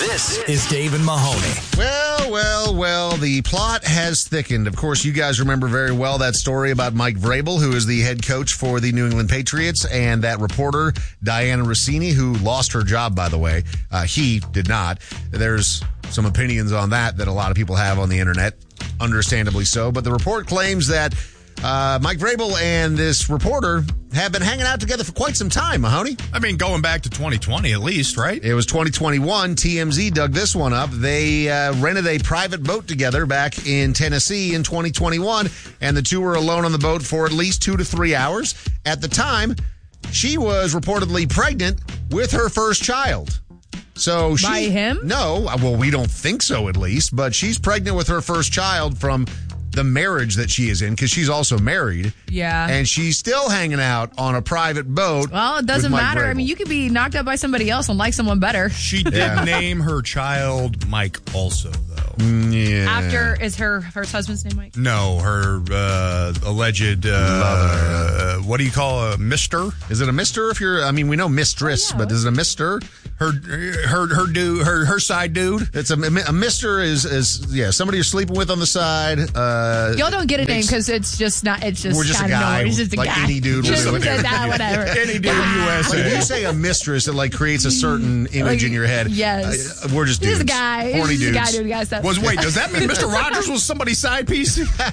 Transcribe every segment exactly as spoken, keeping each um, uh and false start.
This is Dave and Mahoney. Well, well, well, the plot has thickened. Of course, you guys remember very well that story about Mike Vrabel, who is the head coach for the New England Patriots, and that reporter, Diana Rossini, who lost her job, by the way. Uh, he did not. There's some opinions on that that a lot of people have on the internet, understandably so. But the report claims that Uh, Mike Vrabel and this reporter have been hanging out together for quite some time, Mahoney. I mean, going back to twenty twenty at least, right? It was twenty twenty-one. T M Z dug this one up. They uh, rented a private boat together back in Tennessee in twenty twenty-one, and the two were alone on the boat for at least two to three hours. At the time, she was reportedly pregnant with her first child. So she, By him? No. Well, we don't think so, at least. But she's pregnant with her first child from the marriage that she is in, because she's also married. Yeah. And she's still hanging out on a private boat. Well, it doesn't with Mike matter. Vrabel. I mean, you could be knocked up by somebody else and like someone better. She did Yeah. name her child Mike also, though. Yeah. After, is her first husband's name Mike? No, her uh, alleged, uh, what do you call a mister? Is it a mister if you're, I mean, we know mistress, Oh, yeah. but is it a mister? Her, her, her dude, her, her side dude. It's a, a mister is, is, yeah, somebody you're sleeping with on the side. Uh, Y'all don't get a name makes- because it's just not, it's just We're just a kind of guy, normal. It's just a like guy. any dude will Just do it. says that, whatever. Any dude in U S Like, if you A. say a mistress, it like creates a certain image Like, in your head. yes. Uh, we're just dudes. He's a guy. Horny He's just dudes. a guy doing guy stuff. Was wait, does that mean Mister Rogers was somebody's side piece?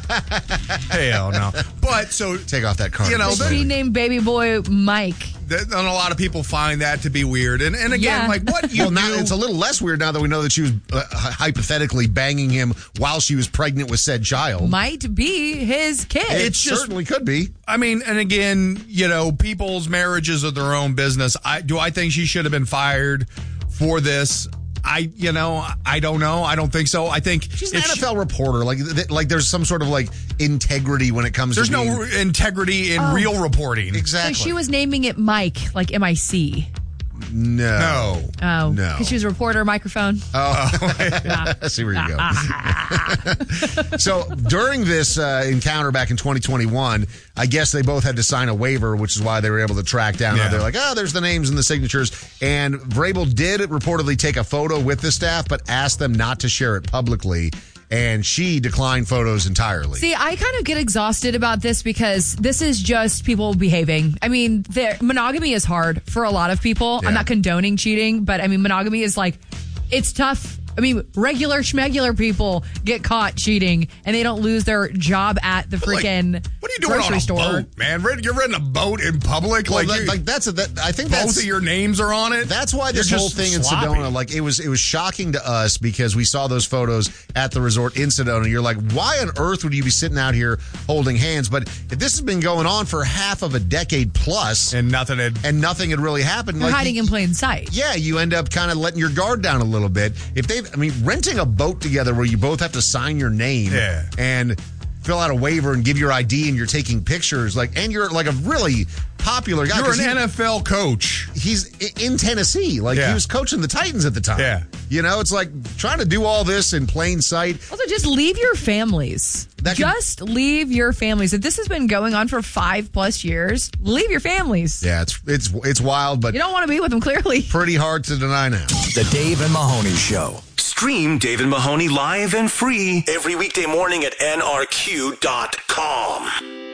Hell no. But so Take off that card. You know, So she named baby boy Mike. th- and a lot of people find that to be weird. And and again, Yeah. like what you Well, now do, it's a little less weird now that we know that she was uh, hypothetically banging him while she was pregnant with said child. Might be his kid. it it's just- certainly could be. I mean, and again, you know, people's marriages are their own business. I do I think she should have been fired for this? I, you know, I don't know. I don't think so. I think She's an if N F L she- reporter. Like, th- like there's some sort of like integrity when it comes there's to being, no integrity in Oh. real reporting. exactly. So she was naming it Mike, like M I C. no, No. Oh. No. Because she was a reporter, microphone. I see where you go. So during this uh, encounter back in twenty twenty-one, I guess they both had to sign a waiver, which is why they were able to track down. Yeah. They're like, oh, there's the names and the signatures. And Vrabel did reportedly take a photo with the staff, but asked them not to share it publicly. And she declined photos entirely. See, I kind of get exhausted about this because this is just people behaving. I mean, there- monogamy is hard for a lot of people. Yeah. I'm not condoning cheating, but I mean, monogamy is like, it's tough. I mean, regular schmegular people get caught cheating and they don't lose their job at the Like, freaking what are you doing grocery on a store. boat, man? Rid- You're renting a boat in public, Well, like, that- you- like that's a, that, I think both that's of your names are on it. That's why You're this whole just thing sloppy. in Sedona, like it was, it was shocking to us because we saw those photos at the resort in Sedona. You're like, why on earth would you be sitting out here holding hands? But if this has been going on for half of a decade plus, and nothing had. and nothing had really happened, They're like hiding you- in plain sight. yeah, you end up kind of letting your guard down a little bit. If they've, I mean, renting a boat together where you both have to sign your name Yeah. and fill out a waiver and give your I D and you're taking pictures, like, and you're like a really popular guy. You're 'cause an he- N F L coach. He's i- in Tennessee. Like, Yeah. he was coaching the Titans at the time. Yeah. You know, it's like trying to do all this in plain sight. Also, just leave your families. That can- just leave your families. If this has been going on for five plus years, leave your families. Yeah, it's it's it's wild, but You don't want to be with them, clearly. pretty hard to deny now. The Dave and Mahoney Show. Stream Dave and Mahoney live and free every weekday morning at N R Q dot com.